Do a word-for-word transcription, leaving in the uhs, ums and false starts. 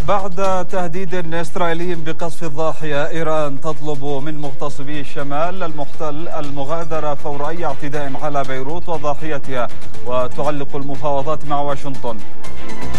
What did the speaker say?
بعد تهديد إسرائيلي بقصف الضاحية، إيران تطلب من مغتصبي الشمال المحتل المغادرة فور أي اعتداء على بيروت وضاحيتها، وتعلق المفاوضات مع واشنطن.